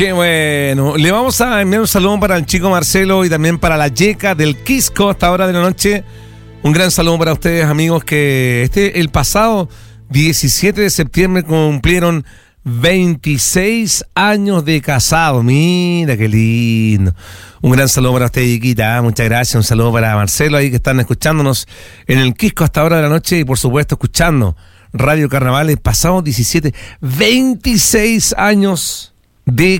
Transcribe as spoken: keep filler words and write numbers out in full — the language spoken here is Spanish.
Qué bueno. Le vamos a enviar un saludo para el chico Marcelo y también para la Yeca del Quisco a esta hora de la noche. Un gran saludo para ustedes, amigos, que este el pasado diecisiete de septiembre cumplieron veintiséis años de casado. Mira qué lindo. Un gran saludo para usted, Yiquita. Muchas gracias. Un saludo para Marcelo ahí que están escuchándonos en el Quisco hasta hora de la noche y por supuesto escuchando Radio Carnaval. El pasado diecisiete, veintiséis años de